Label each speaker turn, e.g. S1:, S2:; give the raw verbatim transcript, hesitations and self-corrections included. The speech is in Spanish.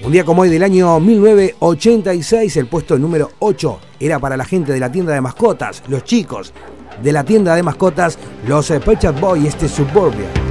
S1: Un día como hoy del año mil novecientos ochenta y seis, el puesto número ocho era para la gente de la tienda de mascotas, los chicos de la tienda de mascotas, los Pet Shop Boys, este Suburbia.